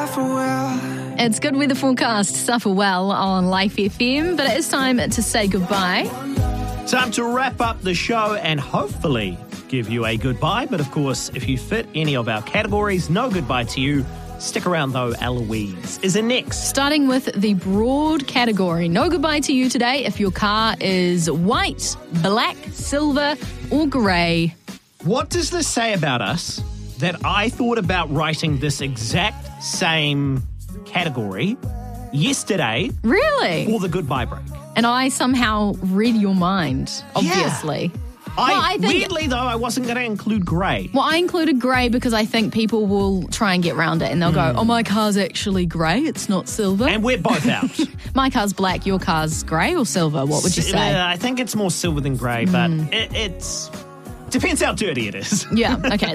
suffer well. It's good weather forecast, suffer well on Life FM, but it is time to say goodbye. Time to wrap up the show and hopefully give you a goodbye. But of course, if you fit any of our categories, no goodbye to you. Stick around though, Eloise is in next. Starting with the broad category, no goodbye to you today if your car is white, black, silver or grey. What does this say about us that I thought about writing this exact same category yesterday Really? for the goodbye break? And I somehow read your mind, obviously. I think- weirdly, though, I wasn't going to include grey. Well, I included grey because I think people will try and get around it and they'll go, oh, my car's actually grey, it's not silver. And we're both out. My car's black, your car's grey or silver? What would you say? I think it's more silver than grey, but it's depends how dirty it is. Yeah, okay.